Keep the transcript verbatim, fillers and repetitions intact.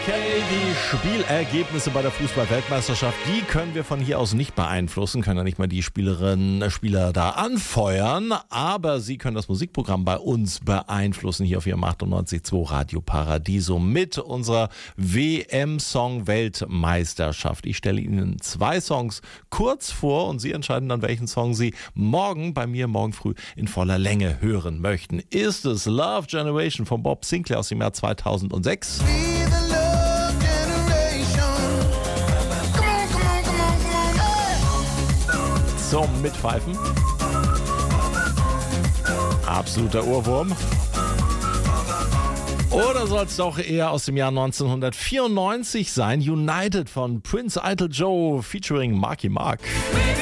Okay, die Spielergebnisse bei der Fußball-Weltmeisterschaft, die können wir von hier aus nicht beeinflussen, können ja nicht mal die Spielerinnen, Spieler da anfeuern, aber sie können das Musikprogramm bei uns beeinflussen, hier auf ihrem achtundneunzig Komma zwei Radio Paradiso mit unserer W M-Song-Weltmeisterschaft. Ich stelle Ihnen zwei Songs kurz vor und Sie entscheiden dann, welchen Song Sie morgen bei mir morgen früh in voller Länge hören möchten. Ist es Love Generation von Bob Sinclair aus dem Jahr zweitausendsechs? Zum Mitpfeifen. Absoluter Ohrwurm. Oder soll es doch eher aus dem Jahr neunzehnhundertvierundneunzig sein? United von Prince Idol Joe featuring Marky Mark.